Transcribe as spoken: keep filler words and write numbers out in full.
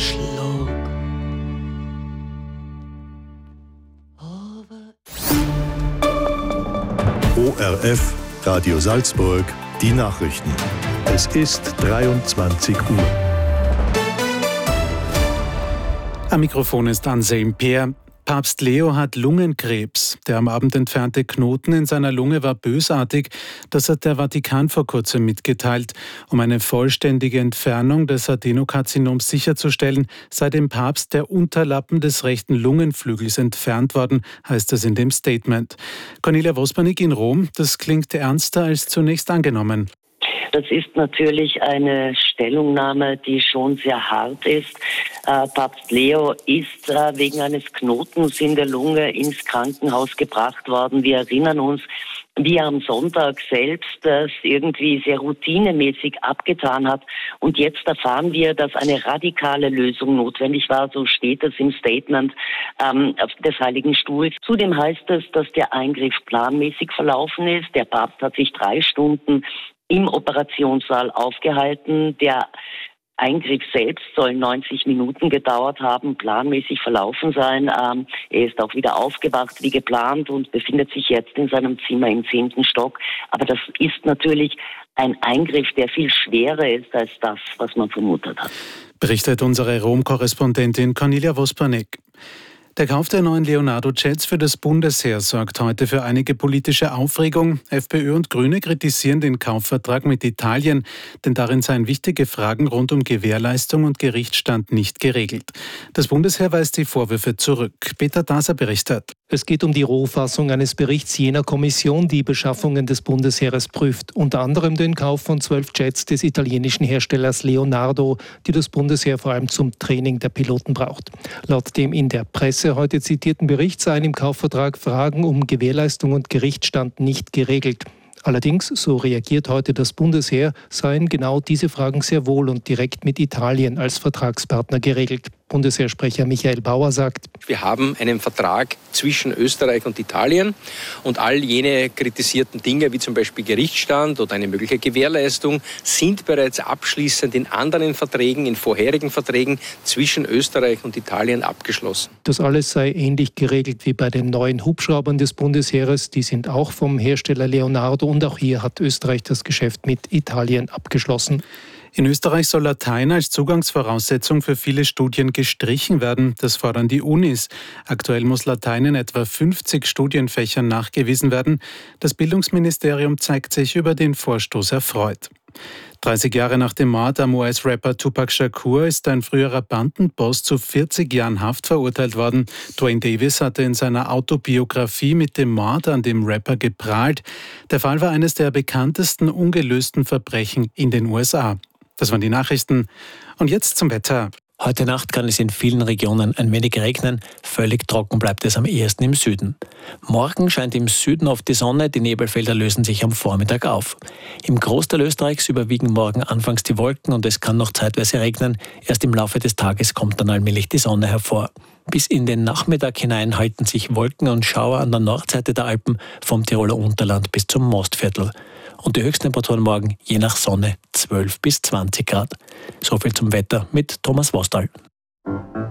Schluck. O R F, Radio Salzburg, die Nachrichten. Es ist dreiundzwanzig Uhr. Am Mikrofon ist Anselm Peer. Papst Leo hat Lungenkrebs. Der am Abend entfernte Knoten in seiner Lunge war bösartig. Das hat der Vatikan vor kurzem mitgeteilt. Um eine vollständige Entfernung des Adenokarbinoms sicherzustellen, sei dem Papst der Unterlappen des rechten Lungenflügels entfernt worden, heißt es in dem Statement. Cornelia Wospanik in Rom, das klingt ernster als zunächst angenommen. Das ist natürlich eine Stellungnahme, die schon sehr hart ist. Äh, Papst Leo ist äh, wegen eines Knotens in der Lunge ins Krankenhaus gebracht worden. Wir erinnern uns, wie er am Sonntag selbst das irgendwie sehr routinemäßig abgetan hat. Und jetzt erfahren wir, dass eine radikale Lösung notwendig war. So steht es im Statement ähm, des Heiligen Stuhls. Zudem heißt es, dass der Eingriff planmäßig verlaufen ist. Der Papst hat sich drei Stunden im Operationssaal aufgehalten. Der Eingriff selbst soll neunzig Minuten gedauert haben, planmäßig verlaufen sein. Ähm, er ist auch wieder aufgewacht wie geplant und befindet sich jetzt in seinem Zimmer im zehnten Stock. Aber das ist natürlich ein Eingriff, der viel schwerer ist als das, was man vermutet hat. Berichtet unsere Rom-Korrespondentin Cornelia Wospanek. Der Kauf der neuen Leonardo-Jets für das Bundesheer sorgt heute für einige politische Aufregung. FPÖ und Grüne kritisieren den Kaufvertrag mit Italien, denn darin seien wichtige Fragen rund um Gewährleistung und Gerichtsstand nicht geregelt. Das Bundesheer weist die Vorwürfe zurück. Peter Daser berichtet. Es geht um die Rohfassung eines Berichts jener Kommission, die Beschaffungen des Bundesheeres prüft. Unter anderem den Kauf von zwölf Jets des italienischen Herstellers Leonardo, die das Bundesheer vor allem zum Training der Piloten braucht. Laut dem in der Presse heute zitierten Bericht seien im Kaufvertrag Fragen um Gewährleistung und Gerichtsstand nicht geregelt. Allerdings, so reagiert heute das Bundesheer, seien genau diese Fragen sehr wohl und direkt mit Italien als Vertragspartner geregelt. Bundesheersprecher Michael Bauer sagt: Wir haben einen Vertrag zwischen Österreich und Italien und all jene kritisierten Dinge, wie zum Beispiel Gerichtsstand oder eine mögliche Gewährleistung, sind bereits abschließend in anderen Verträgen, in vorherigen Verträgen zwischen Österreich und Italien abgeschlossen. Das alles sei ähnlich geregelt wie bei den neuen Hubschraubern des Bundesheeres. Die sind auch vom Hersteller Leonardo und auch hier hat Österreich das Geschäft mit Italien abgeschlossen. In Österreich soll Latein als Zugangsvoraussetzung für viele Studien gestrichen werden. Das fordern die Unis. Aktuell muss Latein in etwa fünfzig Studienfächern nachgewiesen werden. Das Bildungsministerium zeigt sich über den Vorstoß erfreut. dreißig Jahre nach dem Mord am U S-Rapper Tupac Shakur ist ein früherer Bandenboss zu vierzig Jahren Haft verurteilt worden. Dwayne Davis hatte in seiner Autobiografie mit dem Mord an dem Rapper geprahlt. Der Fall war eines der bekanntesten ungelösten Verbrechen in den U S A. Das waren die Nachrichten. Und jetzt zum Wetter. Heute Nacht kann es in vielen Regionen ein wenig regnen. Völlig trocken bleibt es am ehesten im Süden. Morgen scheint im Süden oft die Sonne, die Nebelfelder lösen sich am Vormittag auf. Im Großteil Österreichs überwiegen morgen anfangs die Wolken und es kann noch zeitweise regnen. Erst im Laufe des Tages kommt dann allmählich die Sonne hervor. Bis in den Nachmittag hinein halten sich Wolken und Schauer an der Nordseite der Alpen vom Tiroler Unterland bis zum Mostviertel. Und die Höchsttemperaturen morgen je nach Sonne zwölf bis zwanzig Grad. So viel zum Wetter mit Thomas Wostal.